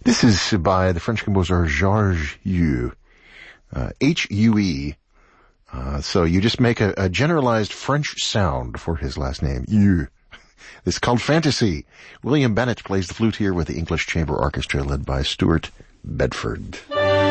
This is by the French composer Georges Hue. H-U-E. So you just make a generalized French sound for his last name, Hue. It's called Fantasy. William Bennett plays the flute here with the English Chamber Orchestra led by Stuart Bedford.